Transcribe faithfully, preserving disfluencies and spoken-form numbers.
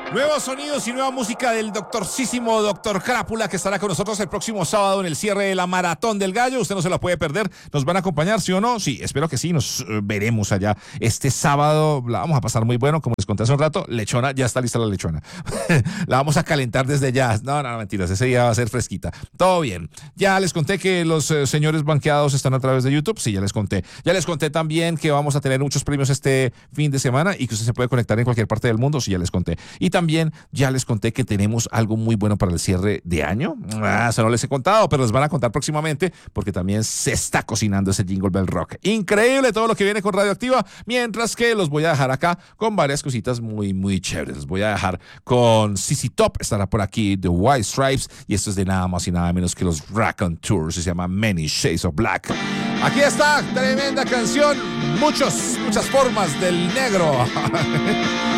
Nuevos sonidos y nueva música del doctorcísimo Doctor Crápula, que estará con nosotros el próximo sábado en el cierre de la Maratón del Gallo. Usted no se la puede perder. ¿Nos van a acompañar, sí o no? Sí, espero que sí. Nos uh, veremos allá este sábado. La vamos a pasar muy bueno, como les conté hace un rato. Lechona, ya está lista la lechona. La vamos a calentar desde ya. No, no, no, mentiras. Ese día va a ser fresquita. Todo bien. Ya les conté que los uh, señores banqueados están a través de YouTube. Sí, ya les conté. Ya les conté también que vamos a tener muchos premios este fin de semana y que usted se puede conectar en cualquier parte del mundo. Sí, ya les conté. Y también ya les conté que tenemos algo muy bueno para el cierre de año. Ah, eso no les he contado, pero les van a contar próximamente porque también se está cocinando ese Jingle Bell Rock. Increíble todo lo que viene con Radioactiva, mientras que los voy a dejar acá con varias cositas muy, muy chéveres. Los voy a dejar con C C Top, estará por aquí The White Stripes y esto es de nada más y nada menos que los Raconteurs. Se llama Many Shades of Black. Aquí está, tremenda canción, muchos, muchas formas del negro.